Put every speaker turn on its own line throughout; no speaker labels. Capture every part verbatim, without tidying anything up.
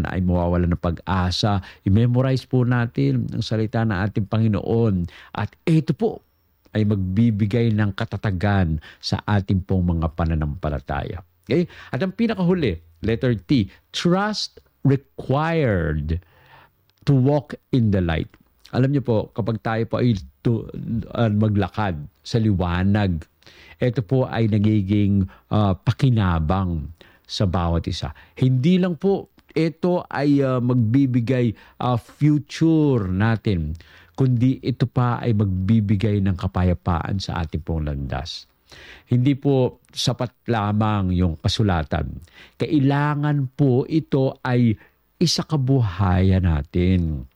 naman ay mawawala ng pag-asa. I-memorize po natin ang salita ng ating Panginoon. At ito po ay magbibigay ng katatagan sa ating pong mga pananampalataya. Okay? At ang pinakahuli, letter T, trust required to walk in the light. Alam niyo po, kapag tayo po ay to, uh, maglakad sa liwanag, ito po ay nagiging uh, pakinabang sa bawat isa. Hindi lang po ito ay uh, magbibigay uh, future natin, kundi ito pa ay magbibigay ng kapayapaan sa ating pong landas. Hindi po sapat lamang yung kasulatan. Kailangan po ito ay isakabuhayan natin.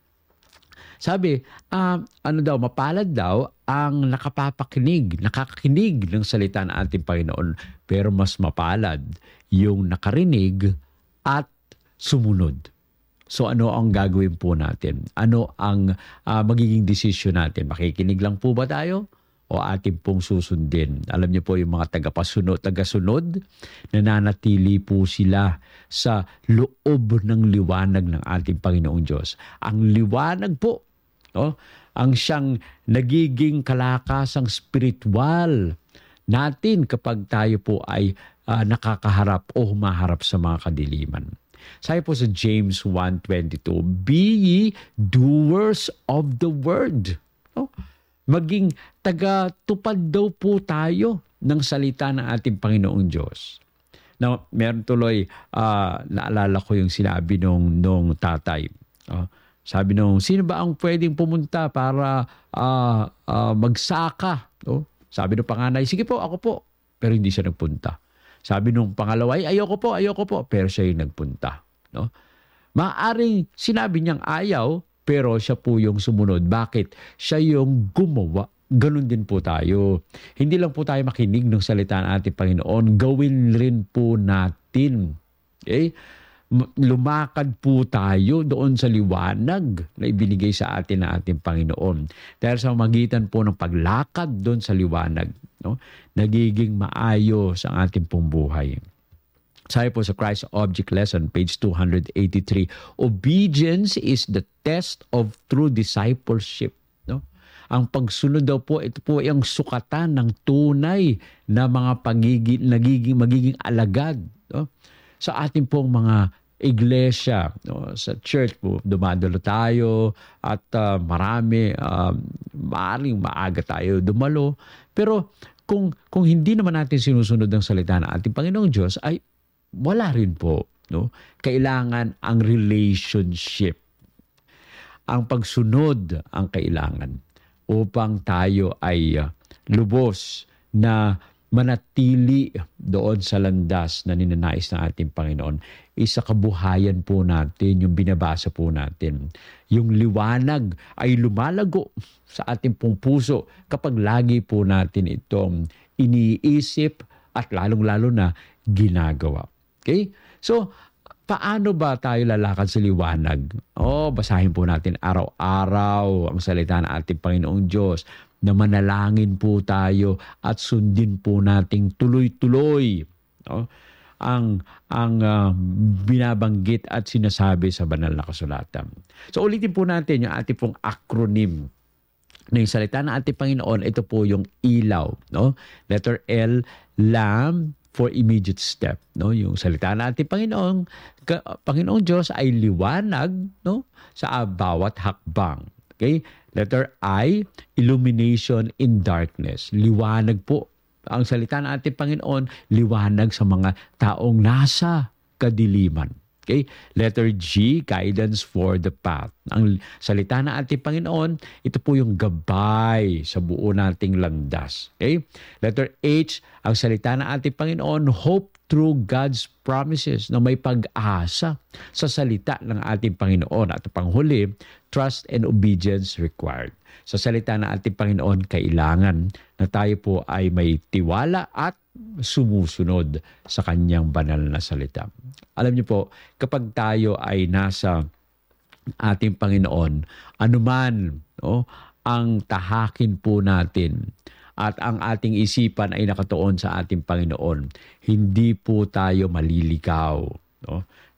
Sabi, uh, ano daw, mapalad daw ang nakapapakinig, nakakakinig ng salita ng ating Panginoon. Pero mas mapalad yung nakarinig at sumunod. So ano ang gagawin po natin? Ano ang uh, magiging desisyon natin? Makikinig lang po ba tayo? O ating pong susundin? Alam niyo po yung mga tagapasunod, tagasunod, nananatili po sila sa loob ng liwanag ng ating Panginoong Diyos. Ang liwanag po, no? Ang siyang nagiging kalakasang spiritual natin kapag tayo po ay uh, nakakaharap o humaharap sa mga kadiliman. Sabi po sa James one twenty-two, be ye doers of the word. No? Maging taga-tupad daw po tayo ng salita ng ating Panginoong Diyos. Now, meron tuloy, uh, naalala ko yung sinabi nung, nung tatay. Uh, sabi nung, sino ba ang pwedeng pumunta para uh, uh, magsaka? No? Sabi nung panganay, sige po, ako po. Pero hindi siya nagpunta. Sabi nung pangalawa, ayoko po, ayoko po. Pero siya yung nagpunta. No? Maaring sinabi niyang ayaw, pero siya po yung sumunod. Bakit? Siya yung gumawa. Ganun din po tayo. Hindi lang po tayo makinig ng salita ng ating Panginoon. Gawin rin po natin. Okay? Lumakad po tayo doon sa liwanag na ibinigay sa atin ng ating Panginoon. Dahil sa magitan po ng paglakad doon sa liwanag, no? Nagiging maayos ang ating pong buhay. Sabi po sa Christ Object Lesson, page two eighty-three, obedience is the test of true discipleship. No? Ang pagsunod daw po, ito po ay ang sukatan ng tunay na mga pagiging, nagiging, magiging alagad. No? Sa ating pong mga iglesia, no? Sa church po, dumadalo tayo at uh, marami, uh, maaaring maaga tayo dumalo. Pero kung, kung hindi naman natin sinusunod ang salita ng ating Panginoong Diyos, ay wala rin po. No? Kailangan ang relationship. Ang pagsunod ang kailangan upang tayo ay uh, lubos na manatili doon sa landas na ninanais ng ating Panginoon. Isa kabuhayan po natin, yung binabasa po natin. Yung liwanag ay lumalago sa ating pong puso kapag lagi po natin itong iniisip at lalong-lalo na ginagawa. Okay? So, paano ba tayo lalakad sa liwanag? Oh, basahin po natin araw-araw ang salita ng ating Panginoong Diyos na manalangin po tayo at sundin po nating tuloy-tuloy, no? ang ang uh, binabanggit at sinasabi sa banal na kasulatan. So ulitin po natin yung ating pong acronym ng salita ng ating Panginoon. Ito po yung ilaw, no? Letter L, lamp for immediate step, no? Yung salita ng ating Panginoon, ka, Panginoong Diyos ay liwanag, no? Sa bawat hakbang. Okay? Letter I, illumination in darkness. Liwanag po. Ang salita ng ating Panginoon, liwanag sa mga taong nasa kadiliman. Okay? Letter G, guidance for the path. Ang salita ng ating Panginoon, ito po yung gabay sa buo nating landas. Okay? Letter H, ang salita ng ating Panginoon, hope through God's promises, na may pag-asa sa salita ng ating Panginoon. At panghuli, trust and obedience required. Sa salita ng ating Panginoon, kailangan na tayo po ay may tiwala at sumusunod sa kanyang banal na salita. Alam niyo po, kapag tayo ay nasa ating Panginoon, anuman, no, ang tahakin po natin at ang ating isipan ay nakatuon sa ating Panginoon, hindi po tayo maliligaw. No?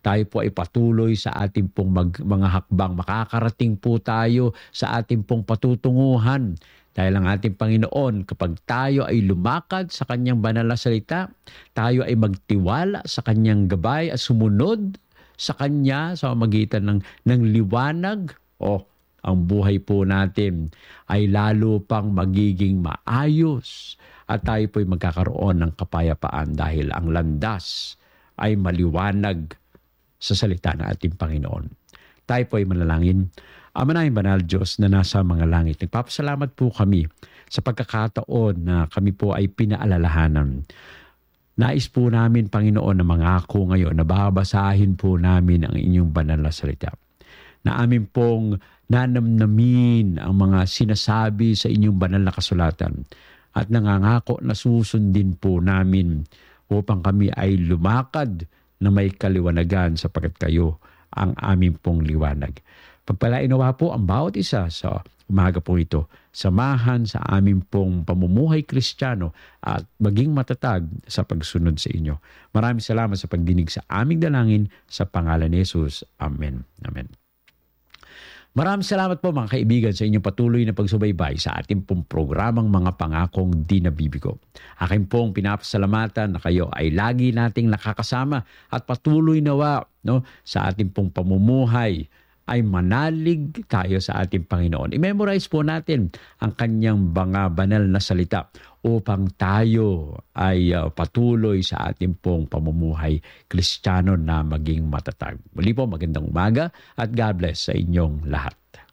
tayo po ay patuloy sa ating pong mag, mga hakbang. Makakarating po tayo sa ating pong patutunguhan. Dahil ang ating Panginoon, kapag tayo ay lumakad sa kanyang banal na salita, tayo ay magtiwala sa kanyang gabay at sumunod sa kanya sa pamamagitan ng, ng liwanag, o ang buhay po natin ay lalo pang magiging maayos at tayo po ay magkakaroon ng kapayapaan dahil ang landas ay maliwanag sa salita ng ating Panginoon. Tayo po ay manalangin. Ama naming banal Diyos na nasa mga langit, nagpapasalamat po kami sa pagkakataon na kami po ay pinaalalahanan. Nais po namin, Panginoon, na mangako ngayon na babasahin po namin ang inyong banal na salita. Na amin pong nanamnamin ang mga sinasabi sa inyong banal na kasulatan at nangangako na susundin po namin upang kami ay lumakad na may kaliwanagan sapagkat kayo ang aming pong liwanag. Pagpalain nawa po ang bawat isa sa umaga po ito. Samahan sa aming pong pamumuhay Kristiyano at maging matatag sa pagsunod sa inyo. Maraming salamat sa pagdinig sa aming dalangin sa pangalan ni Jesus. Amen. Amen. Maraming salamat po mga kaibigan sa inyong patuloy na pagsubaybay sa ating pong programang Mga Pangakong Di Nabibigo. Akin pong pinapasalamatan na kayo ay lagi nating nakakasama at patuloy nawa, no, sa ating pong pamumuhay ay manalig tayo sa ating Panginoon. I-memorize po natin ang kanyang mga banal na salita upang tayo ay uh, patuloy sa ating pong pamumuhay Kristiyano na maging matatag. Muli po, magandang umaga at God bless sa inyong lahat.